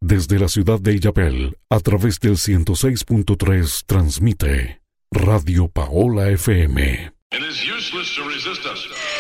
Desde la ciudad de Illapel, a través del 106.3, transmite Radio Paola FM. It is useless to resist us.